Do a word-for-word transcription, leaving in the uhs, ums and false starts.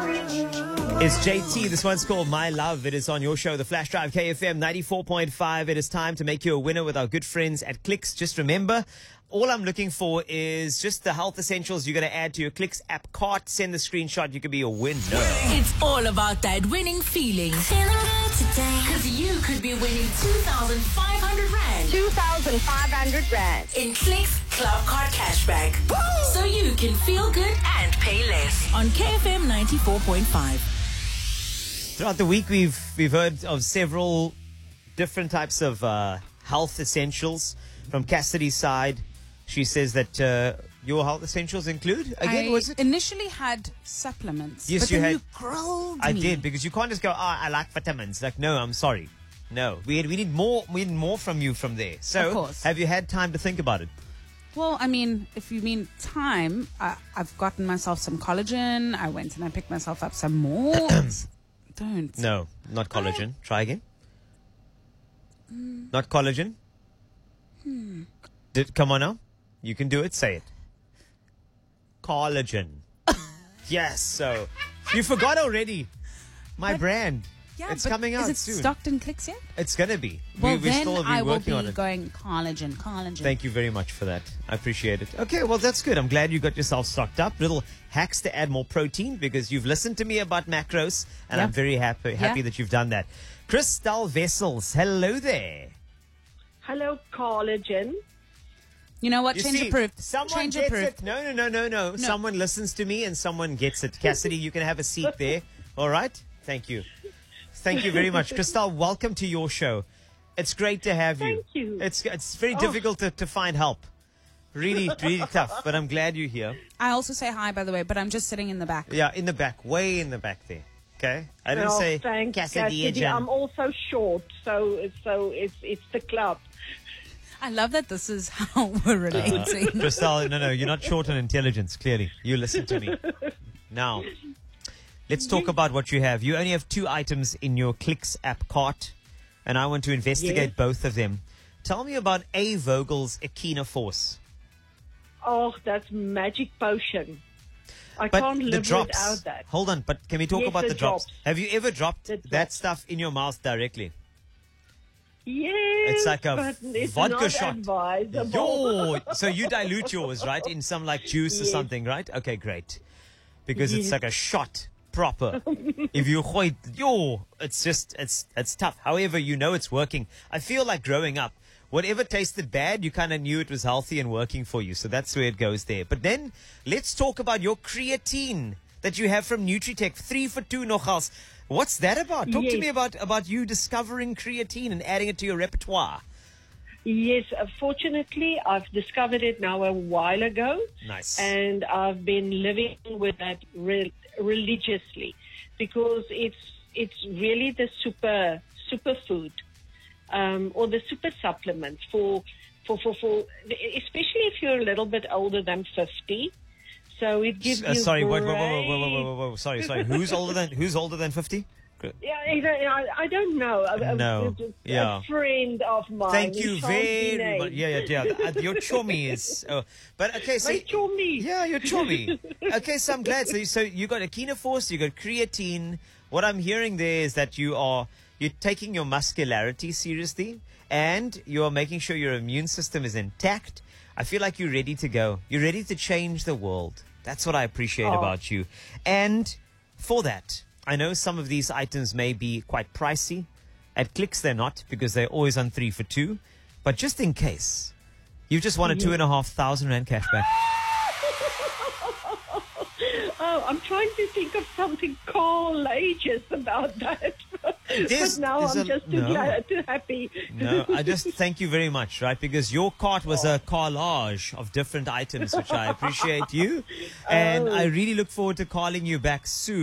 It's J T. This one's called My Love. It is on your show, The Flash Drive, K F M ninety-four point five. It is time to make you a winner with our good friends at Clicks. Just remember, all I'm looking for is just the health essentials you're going to add to your Clicks app cart. Send the screenshot. You could be a winner. It's all about that winning feeling. Feeling good today. Because you could be winning two thousand five hundred rand two thousand five hundred rand. in Clicks Club Card Cashback. So you can feel good and pay less. On K F M ninety-four point five. Throughout the week, we've we've heard of several different types of uh, health essentials. From Cassidy's side, she says that uh, your health essentials include, again, I was it? initially had supplements. Yes, but you then had- you grilled I me. did, because you can't just go, oh, I like vitamins. Like, no, I'm sorry. No, we we need more. We need more from you from there. So, Of course. have you had time to think about it? Well, I mean, if you mean time, I, I've gotten myself some collagen. I went and I picked myself up some more. Don't. No, not collagen. Try again. Not collagen. Did, come on now. You can do it. Say it. Collagen. Yes. So you forgot already. My But- brand. Yeah, it's but coming out is it soon. stocked in Clicks yet? It's gonna be. Well, we, we then still be I will working be on it. going collagen, collagen. Thank you very much for that. I appreciate it. Okay, well, that's good. I'm glad you got yourself stocked up. Little hacks to add more protein, because you've listened to me about macros, and Yeah. I'm very happy happy Yeah. that you've done that. Crystal Vessels, hello there. Hello, collagen. You know what? You Change see, approved. someone Change gets approved. it. No, no, no, no, no. Someone listens to me and someone gets it. Cassidy, you can have a seat there. All right? Thank you. Thank you very much. Crystal, welcome to your show. It's great to have you. Thank you. It's it's very Oh. difficult to, to find help. Really, really tough. But I'm glad you're here. I also say hi, by the way, but I'm just sitting in the back. Yeah, in the back, way in the back there. Okay? I didn't Oh, say thanks, Cassidy. Cassidy. I'm also short, so it's so it's it's the club. I love that this is how we're relating. Crystal, no, no, you're not short on intelligence, clearly. You listen to me. Now, let's talk about what you have. You only have two items in your Clicks app cart, and I want to investigate Yes. both of them. Tell me about A. Vogel's Echina Force. Oh, that's magic potion. I But can't the live drops. without that. Hold on, but can we talk Yes, about the the drops? drops. Have you ever dropped The that drops. stuff in your mouth directly? Yes, It's like a but it's vodka not shot. advisable. Yo, so you dilute yours, right, in some like juice or Yes. something, right? Okay, great. Because it's Yes. like a shot proper. If you gooi, yo, it's just it's it's tough. However, you know it's working. I feel like growing up, whatever tasted bad, you kind of knew it was healthy and working for you. So that's where it goes there. But then let's talk about your creatine that you have from Nutritech, three for two nogals. What's that about? Talk to Yes. me about about you discovering creatine and adding it to your repertoire. Yes, uh, fortunately, I've discovered it now a while ago. Nice. And I've been living with that re- religiously because it's it's really the super superfood um, or the super supplement for, for, for, for, especially if you're a little bit older than fifty. So it gives Uh, you sorry, wait, great... whoa, whoa, whoa, whoa, whoa, whoa, whoa, sorry, sorry. Who's older than who's older than fifty? Yeah, I don't- I, I don't know. A, a- No, a, a yeah. friend of mine. Thank who you shan't be very much. named. Yeah, yeah, yeah. Uh, Your chummy is. Oh, but okay, so My chummy. yeah, your chummy. Okay, so I'm glad. So, you- so you got Echina Force, you got creatine. What I'm hearing there is that you are you're taking your muscularity seriously, and you are making sure your immune system is intact. I feel like you're ready to go. You're ready to change the world. That's what I appreciate Oh. about you. And for that, I know some of these items may be quite pricey. At Clicks, they're not, because they're always on three for two. But just in case, you've just won a two and a half thousand rand cashback. Oh, I'm trying to think of something courageous about that. There's- but now there's I'm a- just too, no. glad, too happy. No, I just thank you very much, right? Because your cart was a collage of different items, which I appreciate you. And I really look forward to calling you back soon.